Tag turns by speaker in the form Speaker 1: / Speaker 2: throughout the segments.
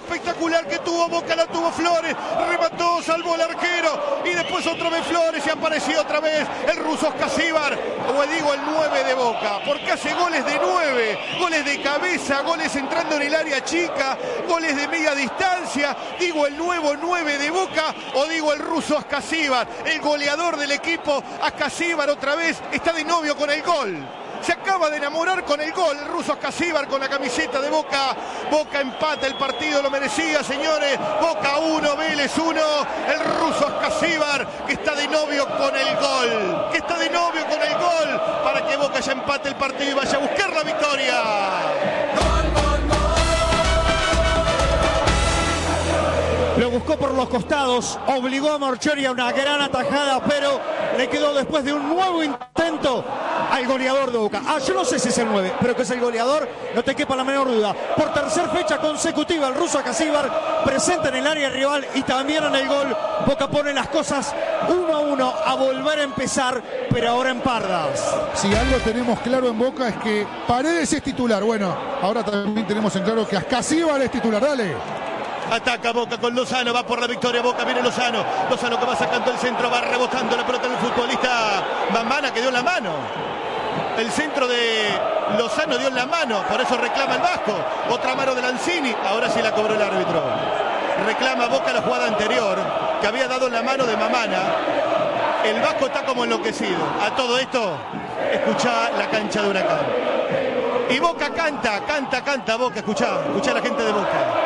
Speaker 1: espectacular que tuvo Boca, la tuvo Flores, remató, salvó al arquero y después otra vez Flores y apareció otra vez el ruso Ascasíbar, o digo el 9 de Boca, porque hace goles de 9, goles de cabeza, goles entrando en el área chica, goles de media distancia. Digo el nuevo 9 de Boca o digo el ruso Ascasíbar, el goleador del equipo. Ascasíbar otra vez está de novio con el gol. Se acaba de enamorar con el gol, el ruso Ascasíbar con la camiseta de Boca. Boca empata, el partido lo merecía, señores. Boca 1, Vélez 1. El ruso Ascasíbar que está de novio con el gol. Que está de novio con el gol para que Boca ya empate el partido y vaya a buscar la victoria.
Speaker 2: Lo buscó por los costados, obligó a Marchiori a una gran atajada, pero le quedó después de un nuevo intento al goleador de Boca. Yo no sé si es el 9, pero que es el goleador, no te quepa la menor duda. Por tercer fecha consecutiva, el ruso Ascasíbar presente en el área rival y también en el gol. Boca pone las cosas 1-1 a volver a empezar, pero ahora en Pardas.
Speaker 3: Si algo tenemos claro en Boca es que Paredes es titular. Bueno, ahora también tenemos en claro que Ascasíbar es titular. Dale.
Speaker 1: Ataca Boca con Lozano, va por la victoria Boca, viene Lozano que va sacando el centro, va rebotando la pelota del futbolista Mamana que dio en la mano. El centro de Lozano dio en la mano, por eso reclama el Vasco. Otra mano de Lanzini, ahora sí la cobró el árbitro. Reclama Boca la jugada anterior, que había dado en la mano de Mamana. El Vasco está como enloquecido. A todo esto, escuchá la cancha de Huracán. Y Boca canta Boca, escuchá a la gente de Boca.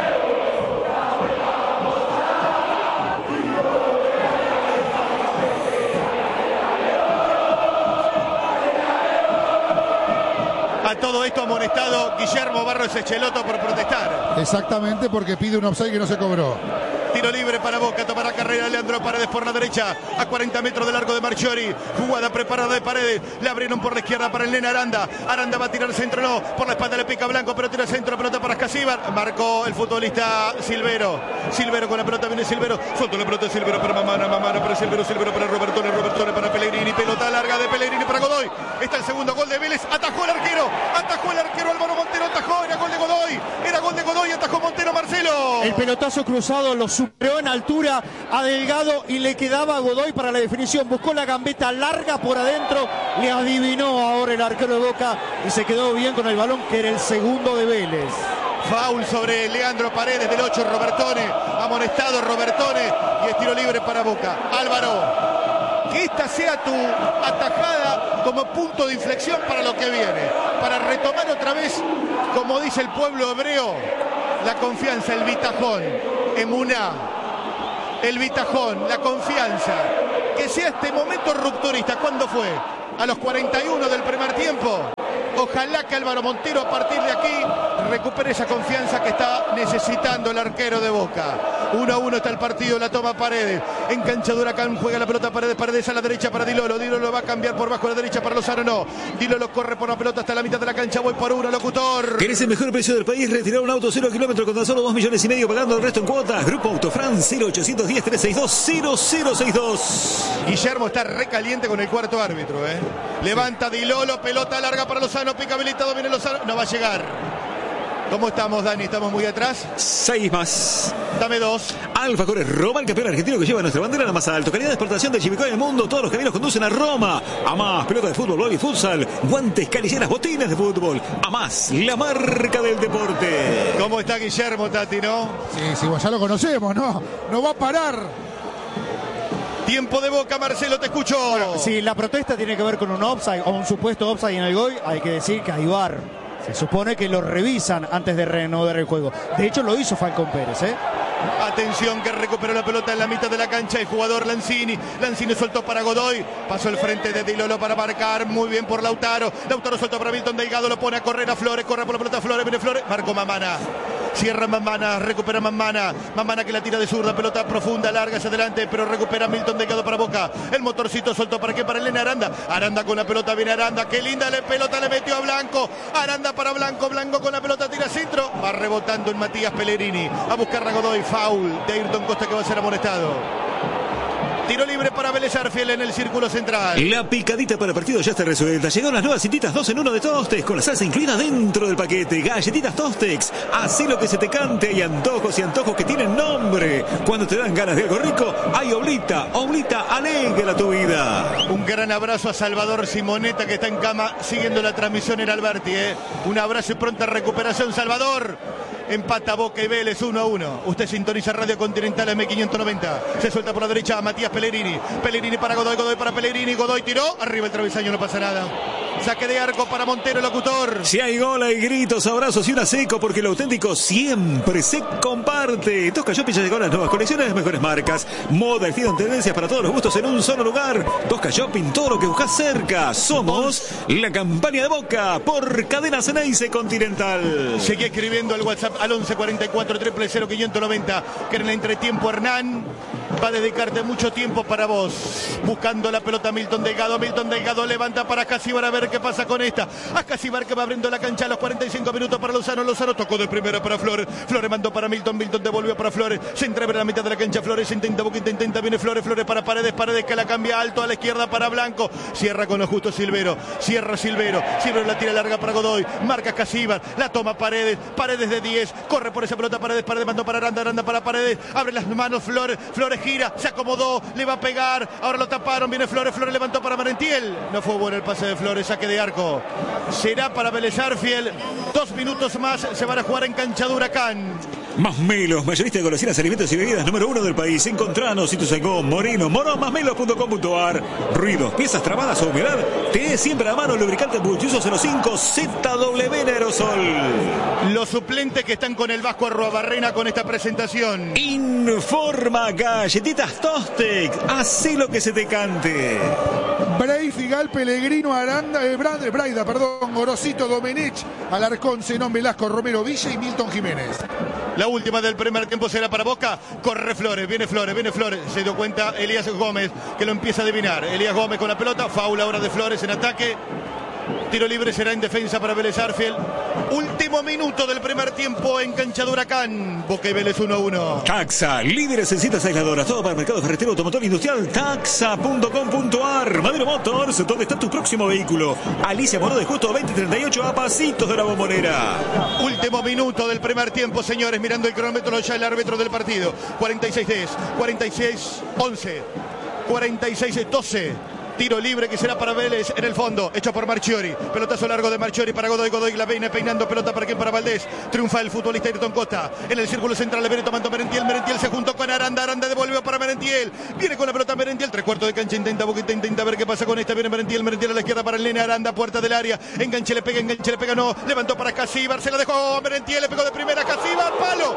Speaker 1: A todo esto amonestado Guillermo Barros Echeloto por protestar.
Speaker 3: Exactamente, porque pide un offside que no se cobró.
Speaker 1: Tiro libre para Boca, tomará carrera Leandro Paredes por la derecha, a 40 metros del arco de Marchiori. Jugada preparada de Paredes, le abrieron por la izquierda para el nene Aranda. Aranda va a tirar centro, no, por la espalda le pica Blanco, pero tira centro, pelota para Ascasíbar. Marcó el futbolista Silvero. Silvero con la pelota, viene Silvero, suelto la pelota de Silvero para Mamana para Silvero para Robertone para Pellegrini, pelota larga de Pellegrini para Godoy. Está el segundo gol de Vélez, atajó el arquero Álvaro Montero, atajó, era gol de Godoy, atajó Montero Marcelo.
Speaker 2: El pelotazo cruzado lo superó en altura a Delgado y le quedaba a Godoy para la definición. Buscó la gambeta larga por adentro, le adivinó ahora el arquero de Boca y se quedó bien con el balón, que era el segundo de Vélez.
Speaker 1: Foul sobre Leandro Paredes del 8, Robertone, amonestado Robertone y es tiro libre para Boca. Álvaro, que esta sea tu atajada como punto de inflexión para lo que viene, para retomar otra vez, como dice el pueblo hebreo, la confianza, el bitajón, emuná, el bitajón, la confianza, que sea este momento rupturista. ¿Cuándo fue? A los 41 del primer tiempo. Ojalá que Álvaro Montero a partir de aquí recupere esa confianza que está necesitando el arquero de Boca. 1-1 está el partido, la toma Paredes. En cancha de Huracán juega la pelota Paredes a la derecha para Dilolo. Dilolo va a cambiar por bajo a la derecha para Lozano, no. Dilolo corre por la pelota hasta la mitad de la cancha, voy por una, locutor.
Speaker 4: ¿Querés el mejor precio del país? Retirar un auto 0 kilómetros con tan solo 2,5 millones pagando el resto en cuotas. Grupo Autofran 0810-362-0062.
Speaker 1: Guillermo está recaliente con el cuarto árbitro, Levanta Dilolo, pelota larga para Lozano, pica habilitado, viene Lozano, no va a llegar. ¿Cómo estamos, Dani? ¿Estamos muy atrás?
Speaker 4: 6 más.
Speaker 1: Dame 2.
Speaker 4: Alfajores Roma, el campeón argentino que lleva nuestra bandera a la más alto. Calidad de exportación de Chivicó en el mundo. Todos los caminos conducen a Roma. A más, pelota de fútbol, vóley, futsal, guantes, canilleras, botines de fútbol. A más, la marca del deporte.
Speaker 1: ¿Cómo está Guillermo, Tati, no?
Speaker 3: Sí, bueno, ya lo conocemos, ¿no? No va a parar.
Speaker 1: Tiempo de Boca, Marcelo, te escucho.
Speaker 2: Bueno, si la protesta tiene que ver con un offside o un supuesto offside en el gol, hay que decir que hay VAR. Se supone que lo revisan antes de reanudar el juego. De hecho, lo hizo Falcón Pérez,
Speaker 1: Atención, que recuperó la pelota en la mitad de la cancha el jugador Lanzini. Lanzini soltó para Godoy. Pasó el frente de Dilolo para marcar. Muy bien por Lautaro. Lautaro soltó para Milton Delgado. Lo pone a correr a Flores. Corre por la pelota Flores. Viene Flores. Marcó Mamana. Cierra Mamana, recupera Mamana. Mamana que la tira de zurda, pelota profunda, larga hacia adelante, pero recupera Milton Delgado para Boca. El motorcito soltó para qué, para Elena Aranda. Aranda con la pelota, viene Aranda. Qué linda pelota le metió a Blanco. Aranda para Blanco, Blanco con la pelota, tira centro. Va rebotando en Matías Pellegrini. A buscar a Godoy, foul de Ayrton Costa que va a ser amonestado. Tiro libre para Vélez Arfiel en el círculo central.
Speaker 4: La picadita para el partido ya está resuelta. Llegaron las nuevas cintitas 2 en 1 de Tostex, con la salsa incluida dentro del paquete. Galletitas Tostex, así lo que se te cante. Hay antojos y antojos que tienen nombre. Cuando te dan ganas de algo rico, hay Oblita. Oblita alegra tu vida.
Speaker 1: Un gran abrazo a Salvador Simonetta, que está en cama siguiendo la transmisión en Alberti. Un abrazo y pronta recuperación, Salvador. Empata Boca y Vélez 1-1. Usted sintoniza Radio Continental M590. Se suelta por la derecha a Matías Pellegrini. Pellegrini para Godoy, Godoy para Pellegrini. Godoy tiró. Arriba el travesaño, no pasa nada. Saque de arco para Montero, locutor.
Speaker 4: Si hay gol, hay gritos, abrazos y una seco, porque lo auténtico siempre se comparte. Tosca Shopping ya llegó a las nuevas colecciones, las mejores marcas. Moda, estilo, tendencias para todos los gustos en un solo lugar. Tosca Shopping, todo lo que buscas cerca. Somos la campaña de Boca por Cadena Ceneice Continental.
Speaker 1: Seguí escribiendo al WhatsApp al 11 44 000 590, que en el entretiempo Hernán va a dedicarte mucho tiempo para vos. Buscando la pelota Milton Delgado. Milton Delgado levanta para Ascasíbar, a ver qué pasa con esta. Ascasíbar que va abriendo la cancha a los 45 minutos para Lozano. Lozano tocó de primera para Flores. Flores mandó para Milton. Milton devolvió para Flores. Se entreve en la mitad de la cancha. Flores intenta, Boca intenta. Viene Flores. Flores para Paredes. Paredes que la cambia alto a la izquierda para Blanco. Cierra con lo justo Silvero. Cierra Silvero. Silvero la tira larga para Godoy. Marca Ascasíbar. La toma Paredes. Paredes de 10. Corre por esa pelota Paredes. Paredes mandó para Aranda. Aranda para Paredes. Abre las manos Flores. Flores gira. Se acomodó. Le va a pegar. Ahora lo taparon. Viene Flores. Flores levantó para Merentiel. No fue bueno el pase de Flores. Saque de arco. Será para Vélez Arfiel. 2 minutos más. Se van a jugar en cancha de Huracán.
Speaker 4: Masmelos, mayorista de golosinas, alimentos y bebidas número 1 del país. Encontranos Ituzaingó, Moreno, morosmasmelos.com.ar. Ruidos, piezas trabadas o humedad. Te siempre a mano lubricante multiuso 05 ZW en aerosol.
Speaker 1: Los suplentes que están con el Vasco Arruabarrena con esta presentación.
Speaker 4: Informa Galletitas Tostex. Hacé lo que se te cante.
Speaker 3: Bray, Figal, Pellegrino, Aranda, Braida, Gorosito, Domenech, Alarcón, Zenón, Velasco, Romero, Villa y Milton Jiménez.
Speaker 1: La última del primer tiempo será para Boca. Corre Flores, viene Flores, viene Flores. Se dio cuenta Elías Gómez, que lo empieza a adivinar. Elías Gómez con la pelota. Faula ahora de Flores en ataque. Tiro libre será en defensa para Vélez Arfiel. Último minuto del primer tiempo en cancha de Huracán. Boca y Vélez 1-1.
Speaker 4: Taxa, líderes en cintas aisladoras. Todo para el mercado ferretero, automotor industrial. Taxa.com.ar. Madero Motors, donde está tu próximo vehículo. Alicia Moró de Justo 2038, a pasitos de la Bombonera.
Speaker 1: Último minuto del primer tiempo, señores. Mirando el cronómetro ya el árbitro del partido. 46-10, 46-11, 46-12. Tiro libre que será para Vélez en el fondo, hecho por Marchiori. Pelotazo largo de Marchiori para Godoy. Godoy la peina peinando pelota para quien, para Valdés. Triunfa el futbolista Ayrton Costa. En el círculo central le viene tomando Merentiel. Merentiel se juntó con Aranda. Aranda devolvió para Merentiel. Viene con la pelota Merentiel. 3/4 de cancha. Intenta Boca, intenta ver qué pasa con esta. Viene Merentiel. Merentiel a la izquierda para el nene Aranda. Puerta del área. Enganche, le pega, no. Levantó para Ascasíbar. Se la dejó Merentiel. Le pegó de primera Ascasíbar.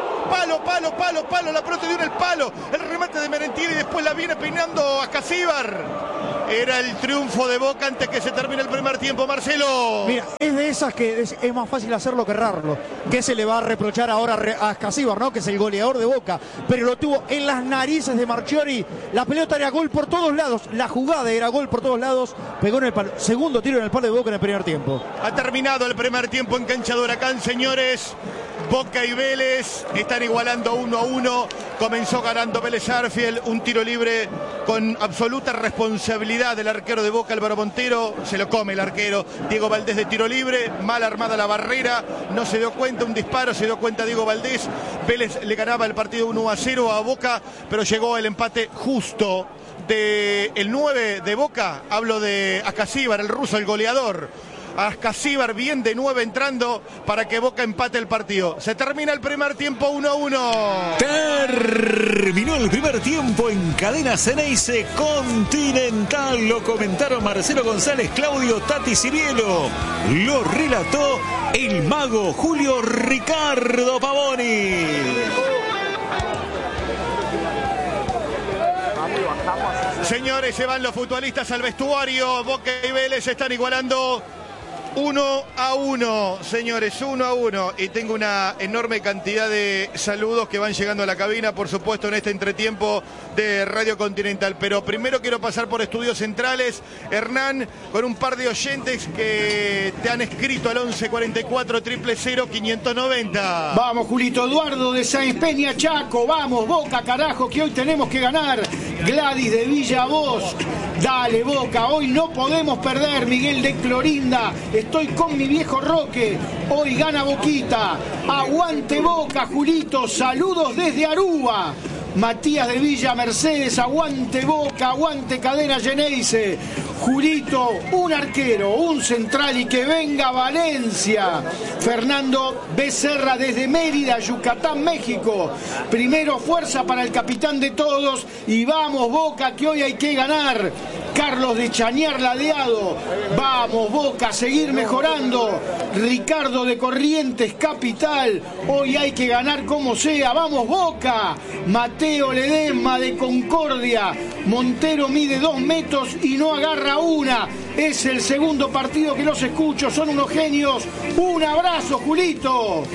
Speaker 1: Palo. La pelota dio en el palo. El remate de Merentiel y después la viene peinando Ascasíbar. Era el triunfo de Boca antes que se termine el primer tiempo, Marcelo.
Speaker 2: Mira, es de esas que es más fácil hacerlo que errarlo. ¿Qué se le va a reprochar ahora a Ascasíbar, ¿no? Que es el goleador de Boca. Pero lo tuvo en las narices de Marchiori. La pelota era gol por todos lados. La jugada era gol por todos lados. Pegó en el palo. Segundo tiro en el palo de Boca en el primer tiempo.
Speaker 1: Ha terminado el primer tiempo en cancha de Huracán, señores. Boca y Vélez están igualando 1-1. Comenzó ganando Vélez Arfiel. Un tiro libre con absoluta responsabilidad del arquero de Boca, Álvaro Montero. Se lo come el arquero. Diego Valdés de tiro libre. Mal armada la barrera. No se dio cuenta un disparo. Se dio cuenta Diego Valdés. Vélez le ganaba el partido 1-0 a Boca. Pero llegó el empate justo del 9 de Boca. Hablo de Ascasíbar, el ruso, el goleador. Ascasíbar bien de 9 entrando para que Boca empate el partido. Se termina el primer tiempo 1-1.
Speaker 4: Terminó el primer tiempo en Cadena Ceneice Continental. Lo comentaron Marcelo González, Claudio Tati Cirielo. Lo relató el mago Julio Ricardo Pavoni.
Speaker 1: Señores, se van los futbolistas al vestuario. Boca y Vélez están igualando 1-1, señores, 1-1. Y tengo una enorme cantidad de saludos que van llegando a la cabina, por supuesto, en este entretiempo de Radio Continental. Pero primero quiero pasar por Estudios Centrales, Hernán, con un par de oyentes que te han escrito al 1144 000 590.
Speaker 5: Vamos, Julito. Eduardo de Sáenz Peña, Chaco. Vamos, Boca, carajo, que hoy tenemos que ganar. Gladys de Villa Voz. Dale, Boca, hoy no podemos perder. Miguel de Clorinda. Estoy con mi viejo Roque. Hoy gana Boquita. Aguante Boca, Julito. Saludos desde Aruba. Matías de Villa Mercedes, aguante Boca, aguante Cadena Geneise. Julito, un arquero, un central y que venga Valencia. Fernando Becerra desde Mérida, Yucatán, México. Primero, fuerza para el capitán de todos y vamos Boca, que hoy hay que ganar. Carlos de Chañar Ladeado, vamos Boca, a seguir mejorando. Ricardo de Corrientes Capital, hoy hay que ganar como sea, vamos Boca. Mateo Ledesma de Concordia, Montero mide 2 metros y no agarra una. Es el segundo partido que los escucho, son unos genios. Un abrazo, Julito.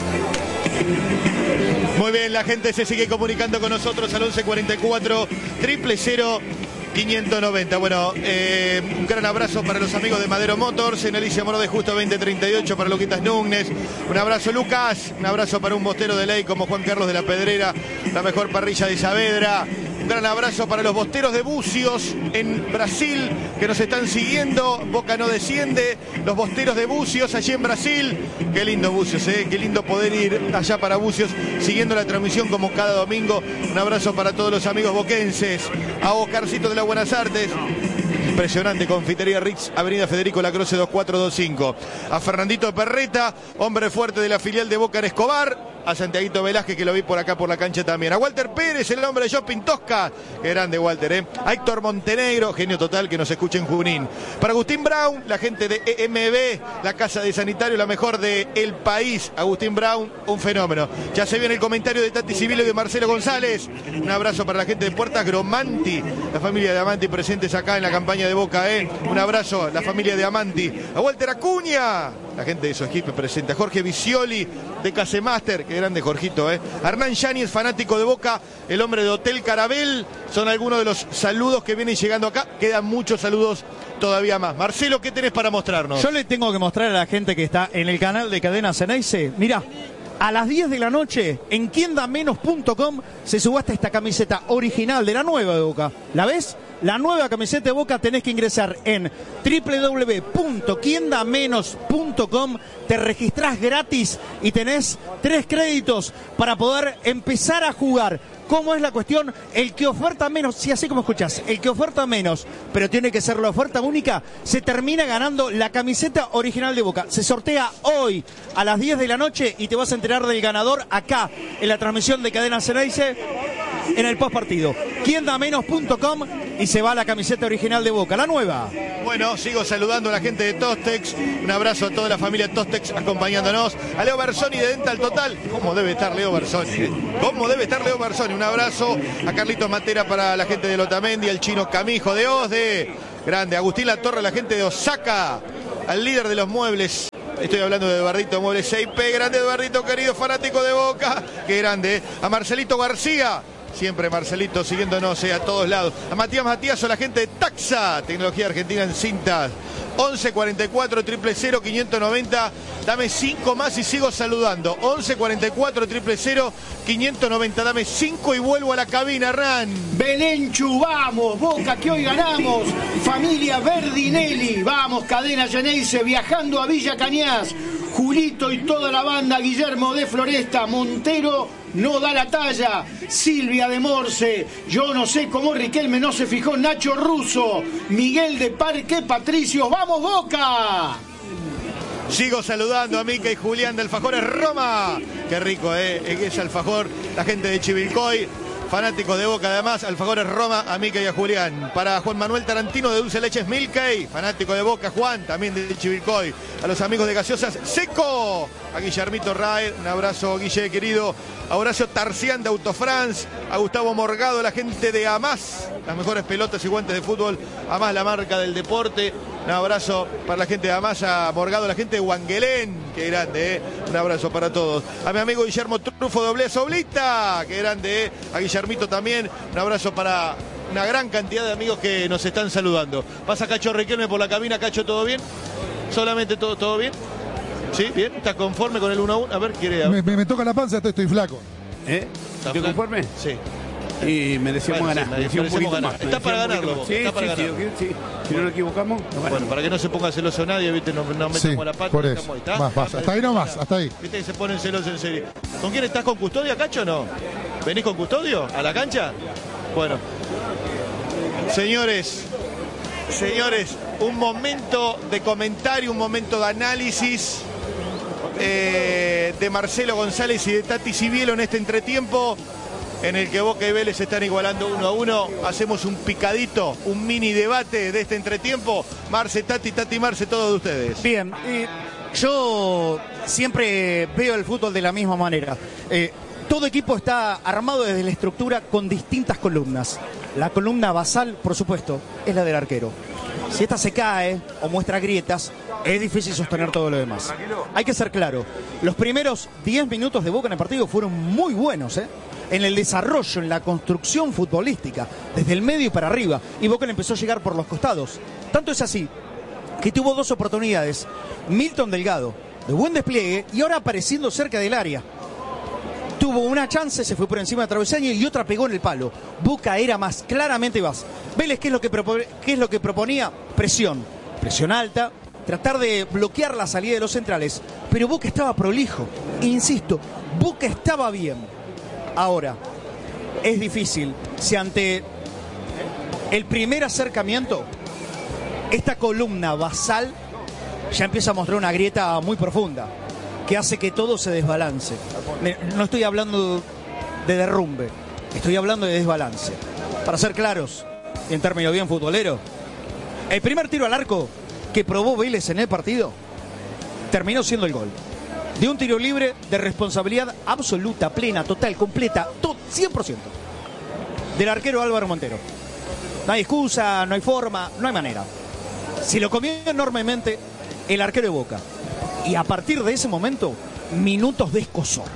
Speaker 1: Muy bien, la gente se sigue comunicando con nosotros al 1144 000 590. Bueno, un gran abrazo para los amigos de Madero Motors, en Alicia Moro de Justo 2038, para Luquitas Núñez. Un abrazo, Lucas. Un abrazo para un bostero de ley como Juan Carlos de la Pedrera, la mejor parrilla de Saavedra. Un gran abrazo para los bosteros de Bucios en Brasil que nos están siguiendo. Boca no desciende. Los bosteros de Bucios allí en Brasil. Qué lindo Bucios, qué lindo poder ir allá para Bucios siguiendo la transmisión como cada domingo. Un abrazo para todos los amigos boquenses. A Oscarcito de las Buenas Artes. Impresionante, Confitería Ritz, Avenida Federico Lacroce 2425. A Fernandito Perreta, hombre fuerte de la filial de Boca en Escobar. A Santiaguito Velázquez, que lo vi por acá por la cancha también. A Walter Pérez, el hombre de Shopping Tosca. Qué grande Walter, A Héctor Montenegro, genio total, que nos escucha en Junín. Para Agustín Brown, la gente de EMB, la casa de sanitario, la mejor del país. Agustín Brown, un fenómeno. Ya se viene el comentario de Tati Civilo y de Marcelo González. Un abrazo para la gente de Puertas Gromanti, la familia de Amanti presentes acá en la campaña de Boca, Un abrazo a la familia de Amanti. A Walter Acuña, la gente de su equipo presente. A Jorge Vicioli de Casemaster, qué grande Jorgito, A Hernán Yáñez, fanático de Boca, el hombre de Hotel Carabel. Son algunos de los saludos que vienen llegando acá. Quedan muchos saludos todavía más. Marcelo, ¿qué tenés para mostrarnos?
Speaker 2: Yo le tengo que mostrar a la gente que está en el canal de Cadena Geneise. Mirá, a las 10 de la noche en quiendamenos.com se subasta esta camiseta original de la nueva de Boca. ¿La ves? La nueva camiseta de Boca. Tenés que ingresar en www.quiendamenos.com, te registrás gratis y tenés 3 créditos para poder empezar a jugar. ¿Cómo es la cuestión? El que oferta menos, sí, así como escuchás, el que oferta menos, pero tiene que ser la oferta única, se termina ganando la camiseta original de Boca. Se sortea hoy a las 10 de la noche y te vas a enterar del ganador acá, en la transmisión de Cadena Geneise, en el postpartido. quiendamenos.com y se va la camiseta original de Boca, la nueva.
Speaker 1: Bueno, sigo saludando a la gente de Tostex. Un abrazo a toda la familia Tostex acompañándonos. A Leo Bersoni de Dental Total. ¿Cómo debe estar Leo Bersoni? ¿Cómo debe estar Leo Bersoni? Un abrazo a Carlitos Matera para la gente de Lotamendi, al chino Camijo de Osde. Grande. Agustín Latorre, la gente de Osaka. Al líder de los muebles. Estoy hablando de Eduardito Muebles 6P. Grande Eduardito, querido fanático de Boca. Qué grande. A Marcelito García. Siempre Marcelito siguiéndonos a todos lados. A Matías o la gente de Taxa, tecnología argentina en cintas. 1144 000 590. Dame 5 más y sigo saludando. 1144 000 590. Dame 5 y vuelvo a la cabina, Ran.
Speaker 5: Belenchu, vamos, Boca, que hoy ganamos. Familia Verdinelli, vamos, Cadena Geneise, viajando a Villa Cañas. Julito y toda la banda, Guillermo de Floresta, Montero no da la talla, Silvia de Morse, yo no sé cómo Riquelme no se fijó, Nacho Russo, Miguel de Parque Patricios, ¡vamos Boca!
Speaker 1: Sigo saludando a Mica y Julián de Alfajores Roma. Qué rico, es alfajor, la gente de Chivilcoy. Fanáticos de Boca, además, Alfajores Roma, a Mica y a Julián. Para Juan Manuel Tarantino de Dulce Leches Milkey, fanático de Boca, Juan, también de Chivilcoy. A los amigos de Gaseosas Seco, a Guillermito Raer, un abrazo, Guille, querido. A Horacio Tarcián de Autofrance, a Gustavo Morgado, la gente de Amás, las mejores pelotas y guantes de fútbol, Amás, la marca del deporte. Un abrazo para la gente de Amaya, Morgado, la gente de Huanguelén, qué grande, un abrazo para todos. A mi amigo Guillermo Trufo, doble Soblita, qué grande, a Guillermito también, un abrazo para una gran cantidad de amigos que nos están saludando. Pasa Cacho Riquelme por la cabina. Cacho, ¿todo bien? ¿Solamente todo bien? ¿Sí? ¿Bien? ¿Estás conforme con el 1-1? A ver, quiere...
Speaker 3: Me toca la panza, estoy flaco.
Speaker 6: ¿Estoy conforme?
Speaker 1: Sí.
Speaker 6: Y merecíamos ganar.
Speaker 1: Merecíamos un poquito más. Está para ganarlo vos.
Speaker 6: Sí,
Speaker 1: está para
Speaker 6: sí,
Speaker 1: ganarlo.
Speaker 6: sí. Si no nos equivocamos,
Speaker 1: bueno, para que no se ponga celoso nadie, ¿viste? No metamos la pata.
Speaker 3: Por eso. Hasta ahí nomás, hasta ahí.
Speaker 1: Viste que se ponen celosos en serio. ¿Con quién estás? ¿Con Custodio, Cacho, o no? ¿Venís con Custodio a la cancha? Bueno. Señores, un momento de comentario, un momento de análisis de Marcelo González y de Tati Sibielo en este entretiempo en el que Boca y Vélez están igualando 1-1. Hacemos un picadito, un mini debate de este entretiempo. Marce, Tati, Marce, todos de ustedes.
Speaker 2: Bien, yo siempre veo el fútbol de la misma manera. Todo equipo está armado desde la estructura con distintas columnas. La columna basal, por supuesto, es la del arquero. Si esta se cae o muestra grietas, es difícil sostener todo lo demás. Hay que ser claro, los primeros 10 minutos de Boca en el partido fueron muy buenos, en el desarrollo, en la construcción futbolística, desde el medio y para arriba. Y Boca le empezó a llegar por los costados. Tanto es así que tuvo 2 oportunidades. Milton Delgado, de buen despliegue, y ahora apareciendo cerca del área. Tuvo una chance, se fue por encima de Travesaño y otra pegó en el palo. Boca era más claramente más. Vélez, ¿qué es lo que proponía? Presión alta, tratar de bloquear la salida de los centrales. Pero Boca estaba prolijo. Insisto, Boca estaba bien. Ahora, es difícil si ante el primer acercamiento, esta columna basal ya empieza a mostrar una grieta muy profunda que hace que todo se desbalance. No estoy hablando de derrumbe, estoy hablando de desbalance. Para ser claros, en términos bien futboleros, el primer tiro al arco que probó Vélez en el partido terminó siendo el gol. De un tiro libre de responsabilidad absoluta, plena, total, completa, 100%. Del arquero Álvaro Montero. No hay excusa, no hay forma, no hay manera. Si lo comió enormemente el arquero de Boca. Y a partir de ese momento, minutos de escozor.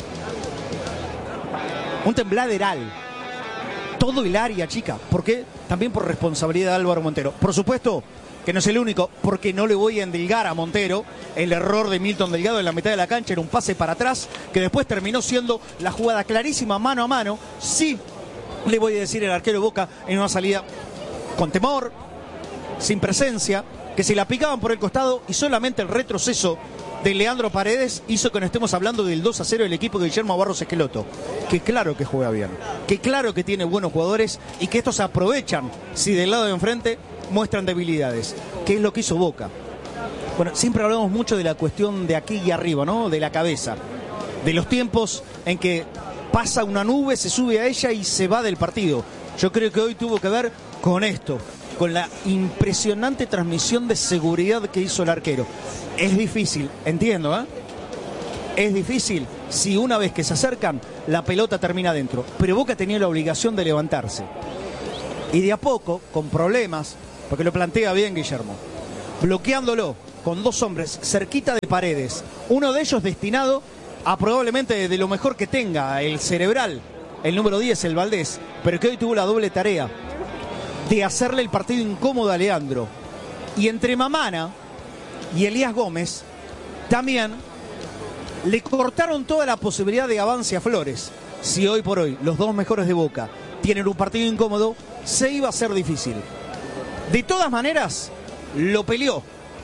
Speaker 2: Un tembladeral. Todo el área, chica. ¿Por qué? También por responsabilidad de Álvaro Montero. Por supuesto que no es el único, porque no le voy a endilgar a Montero el error de Milton Delgado en la mitad de la cancha. Era un pase para atrás, que después terminó siendo la jugada clarísima mano a mano. Sí, le voy a decir el arquero de Boca en una salida con temor, sin presencia, que se la picaban por el costado y solamente el retroceso de Leandro Paredes hizo que no estemos hablando del 2-0 del equipo de Guillermo Barros Esqueloto, que claro que juega bien, que claro que tiene buenos jugadores y que estos se aprovechan si del lado de enfrente muestran debilidades, que es lo que hizo Boca. Bueno, siempre hablamos mucho de la cuestión de aquí y arriba, ¿no? De la cabeza, de los tiempos en que pasa una nube, se sube a ella y se va del partido. Yo creo que hoy tuvo que ver con esto, con la impresionante transmisión de seguridad que hizo el arquero. Es difícil, entiendo, es difícil si una vez que se acercan la pelota termina adentro, pero Boca tenía la obligación de levantarse y de a poco, con problemas, porque lo plantea bien Guillermo, bloqueándolo con 2 hombres cerquita de Paredes, uno de ellos destinado a probablemente de lo mejor que tenga, el cerebral, el número 10, el Valdés, pero que hoy tuvo la doble tarea de hacerle el partido incómodo a Leandro. Y entre Mamana y Elías Gómez también le cortaron toda la posibilidad de avance a Flores. Si hoy por hoy los 2 mejores de Boca tienen un partido incómodo, se iba a hacer difícil. De todas maneras, lo peleó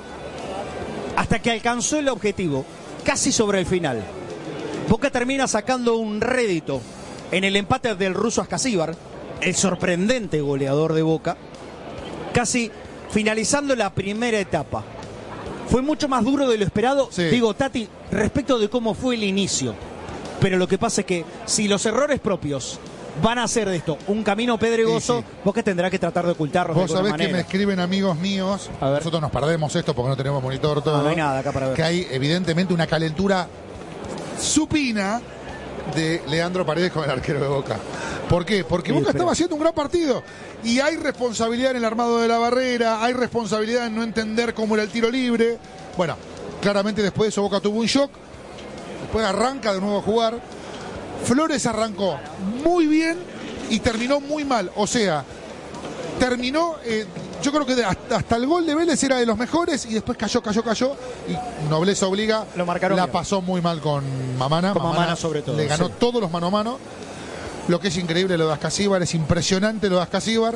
Speaker 2: hasta que alcanzó el objetivo, casi sobre el final. Boca termina sacando un rédito en el empate del ruso Ascasíbar, el sorprendente goleador de Boca, casi finalizando la primera etapa. Fue mucho más duro de lo esperado, sí. Digo, Tati, respecto de cómo fue el inicio. Pero lo que pasa es que si los errores propios van a hacer de esto un camino pedregoso, sí. Boca tendrá que tratar de ocultarlos.
Speaker 3: Vos sabés que me escriben amigos míos, nosotros nos perdemos esto porque no tenemos monitor todo.
Speaker 2: No hay nada acá para ver.
Speaker 3: Que hay evidentemente una calentura supina de Leandro Paredes con el arquero de Boca. ¿Por qué? Porque Boca estaba haciendo un gran partido y hay responsabilidad en el armado de la barrera, hay responsabilidad en no entender cómo era el tiro libre. Bueno, claramente después de eso Boca tuvo un shock, después arranca de nuevo a jugar. Flores arrancó muy bien y terminó muy mal, o sea, terminó, yo creo que hasta el gol de Vélez era de los mejores y después cayó y Nobleza Obliga la pasó muy mal con Mamana.
Speaker 2: Con Mamana sobre todo.
Speaker 3: Le ganó todos los mano a mano. Lo que es increíble lo de Ascasíbar, es impresionante lo de Ascasíbar.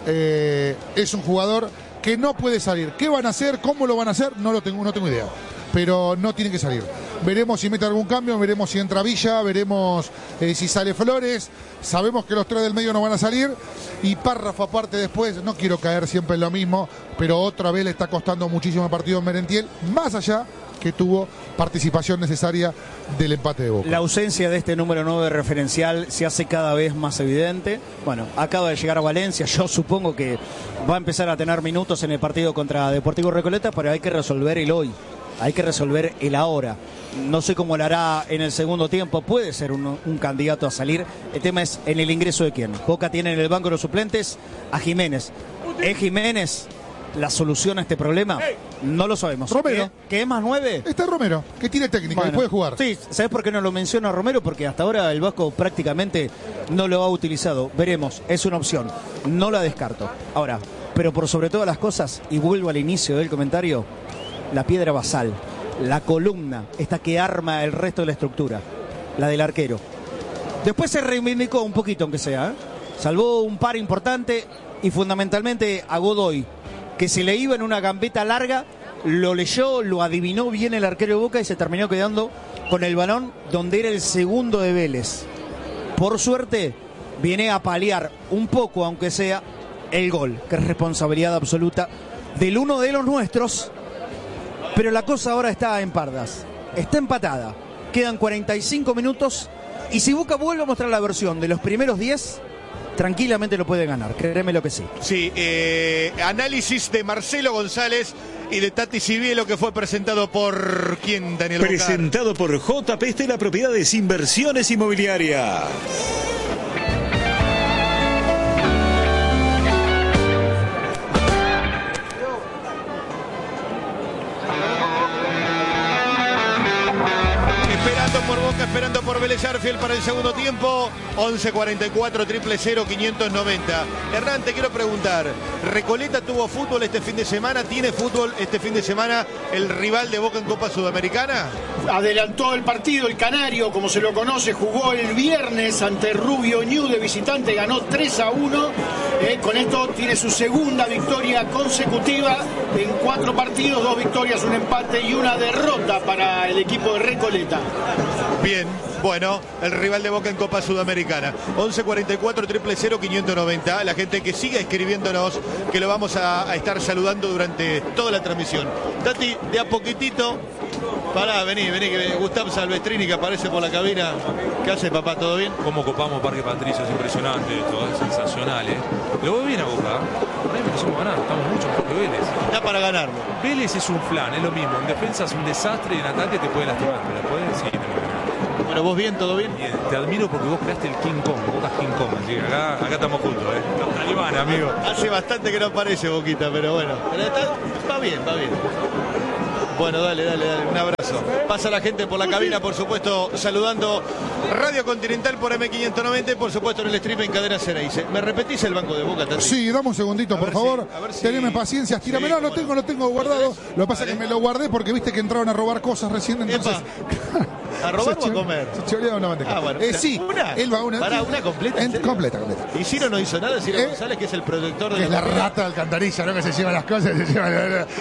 Speaker 3: Es un jugador que no puede salir. ¿Qué van a hacer? ¿Cómo lo van a hacer? No tengo idea. Pero no tiene que salir. Veremos si mete algún cambio, veremos si entra Villa, veremos si sale Flores. Sabemos que los tres del medio no van a salir. Y Párrafo aparte después, no quiero caer siempre en lo mismo, pero otra vez le está costando muchísimo el partido en Merentiel, más allá que tuvo participación necesaria del empate de Boca.
Speaker 2: La ausencia de este número 9 referencial se hace cada vez más evidente. Bueno, acaba de llegar a Valencia, yo supongo que va a empezar a tener minutos en el partido contra Deportivo Recoleta, pero hay que resolver el hoy, hay que resolver el ahora. No sé cómo lo hará en el segundo tiempo, puede ser un candidato a salir. El tema es en el ingreso de quién. Boca tiene en el banco de los suplentes a Jiménez. ¿Es Jiménez la solución a este problema? No lo sabemos.
Speaker 3: Romero.
Speaker 2: ¿Qué es más 9?
Speaker 3: Está Romero, que tiene técnica y puede jugar.
Speaker 2: Sí, ¿sabes por qué no lo menciona Romero? Porque hasta ahora el Vasco prácticamente no lo ha utilizado. Veremos, es una opción. No la descarto. Ahora, pero por sobre todas las cosas, y vuelvo al inicio del comentario, la piedra basal, la columna, esta que arma el resto de la estructura, la del arquero. Después se reivindicó un poquito, aunque sea, salvó un par importante y fundamentalmente a Godoy, que se le iba en una gambeta larga, lo leyó, lo adivinó bien el arquero de Boca y se terminó quedando con el balón donde era el segundo de Vélez. Por suerte, viene a paliar un poco, aunque sea, el gol, que es responsabilidad absoluta del uno de los nuestros. Pero la cosa ahora está en Pardas, está empatada, quedan 45 minutos y si Boca vuelve a mostrar la versión de los primeros 10, tranquilamente lo puede ganar, créeme lo que sí.
Speaker 1: Sí, análisis de Marcelo González y de Tati Sibielo, que fue presentado por ¿quién, Daniel Bocar?
Speaker 4: Presentado por JP Estela Propiedades Inversiones Inmobiliarias.
Speaker 1: Esperando por Vélez Arfiel para el segundo tiempo. 11:44 000 590. Hernán, te quiero preguntar, ¿Recoleta tuvo fútbol este fin de semana? ¿Tiene fútbol este fin de semana el rival de Boca en Copa Sudamericana?
Speaker 5: Adelantó el partido, el Canario, como se lo conoce, jugó el viernes ante Rubio Ñu de visitante, ganó 3-1. Con esto tiene su segunda victoria consecutiva en 4 partidos, 2 victorias, un empate y una derrota para el equipo de Recoleta.
Speaker 1: Bien, bueno, el rival de Boca en Copa Sudamericana. 11:44 000 590. La gente que siga escribiéndonos, que lo vamos a estar saludando durante toda la transmisión. Tati, de a poquitito. Pará, vení, que Gustavo Salvestrini que aparece por la cabina. ¿Qué hace, papá? ¿Todo bien?
Speaker 7: Cómo copamos Parque Patricio, es impresionante esto, es sensacional, ¿eh? Lo veo bien a Boca. Por ahí merecemos ganar, estamos mucho mejor que Vélez.
Speaker 1: Da para ganarlo.
Speaker 7: Vélez es un flan, es lo mismo. En defensa es un desastre y en ataque te puede lastimar. ¿Me la puedes? Sí, te lo puede.
Speaker 1: Bueno, ¿vos bien? ¿Todo bien?
Speaker 7: Bien, te admiro porque vos creaste el King Kong, Boca es King Kong. Así que acá estamos juntos, ¿eh? Los talibanes, amigo.
Speaker 1: Hace bastante que no aparece Boquita, pero bueno. Pero va bien, va bien. Bueno, dale, un abrazo. Pasa la gente por la cabina, por supuesto, saludando Radio Continental por M590 y por supuesto en el stream en Cadena Ceneice. ¿Me repetís el banco de Boca, Tati?
Speaker 3: Sí, dame un segundito, por favor. Teneme paciencia, estírame. Sí, no, lo tengo guardado. Lo que pasa es que me lo guardé porque viste que entraron a robar cosas recién, entonces...
Speaker 1: ¿A robar o a comer?
Speaker 3: Se choreaba una bandeja.
Speaker 1: Bueno,
Speaker 3: sí,
Speaker 1: ¿una?
Speaker 3: Él va una.
Speaker 1: ¿Para una completa?
Speaker 3: Completa.
Speaker 1: ¿Y Ciro no hizo nada? Ciro González, que es el productor de...
Speaker 3: Que es la rata de alcantarilla, ¿no? Que se lleva las cosas,